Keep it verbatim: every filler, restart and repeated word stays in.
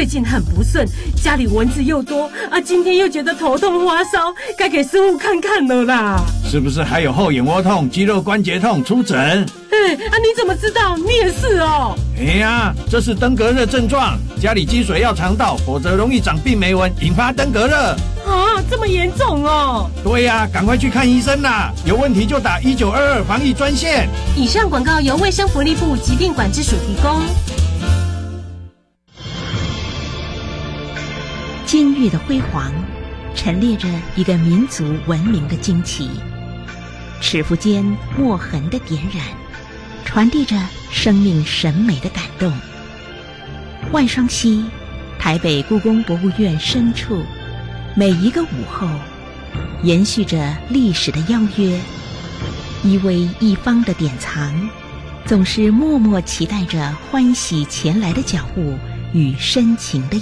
最近很不顺，家里蚊子又多啊，今天又觉得头痛发烧，该给师傅看看了啦。 是不是还有后眼窝痛、肌肉关节痛？出诊。 哎啊，你怎么知道？你也是哦。 哎呀，这是登革热症状，家里积水要常倒，否则容易长病媒蚊，引发登革热。 啊，这么严重哦？ 对呀、啊，赶快去看医生啦！有问题就打一九二二防疫专线。 以上广告由卫生福利部疾病管制署提供。 金玉的辉煌，陈列着一个民族文明的惊奇；尺幅间墨痕的点染，传递着生命审美的感动。万双溪，台北故宫博物院深处，每一个午后，延续着历史的邀约，一微一方的典藏，总是默默期待着欢喜前来的脚步与深情的